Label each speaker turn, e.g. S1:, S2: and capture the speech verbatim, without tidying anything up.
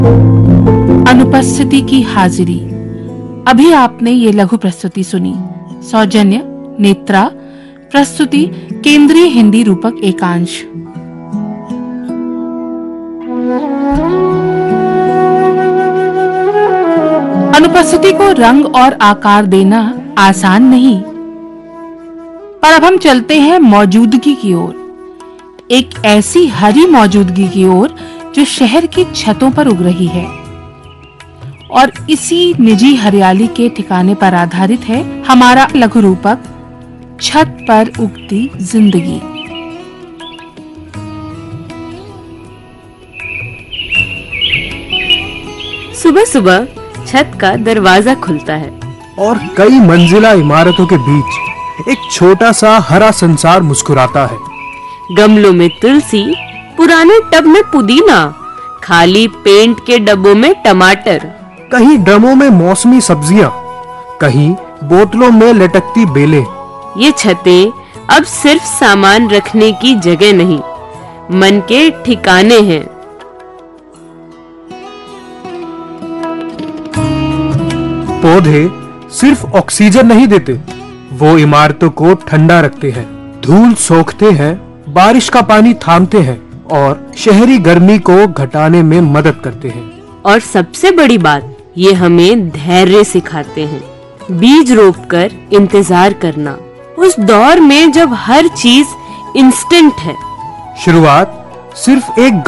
S1: अनुपस्थिति की हाजिरी। अभी आपने ये लघु प्रस्तुति सुनी। सौजन्य नेत्रा। प्रस्तुति केंद्रीय हिंदी रूपक एकांश। अनुपस्थिति को रंग और आकार देना आसान नहीं, पर अब हम चलते हैं मौजूदगी की ओर, एक ऐसी हरी मौजूदगी की ओर जो शहर की छतों पर उग रही है। और इसी निजी हरियाली के ठिकाने पर आधारित है हमारा लघु रूपक छत पर उगती जिंदगी।
S2: सुबह सुबह छत का दरवाजा खुलता है
S3: और कई मंजिला इमारतों के बीच एक छोटा सा हरा संसार मुस्कुराता है।
S2: गमलों में तुलसी, पुराने टब में पुदीना, खाली पेंट के डब्बों में टमाटर,
S3: कहीं ड्रमों में मौसमी सब्जियां, कहीं बोतलों में लटकती बेलें।
S2: ये छतें अब सिर्फ सामान रखने की जगह नहीं, मन के ठिकाने हैं।
S3: पौधे सिर्फ ऑक्सीजन नहीं देते, वो इमारतों को ठंडा रखते हैं, धूल सोखते हैं, बारिश का पानी थामते हैं और शहरी गर्मी को घटाने में मदद करते हैं।
S2: और सबसे बड़ी बात, ये हमें धैर्य सिखाते हैं। बीज रोपकर इंतजार करना, उस दौर में जब हर चीज इंस्टेंट है।
S3: शुरुआत सिर्फ एक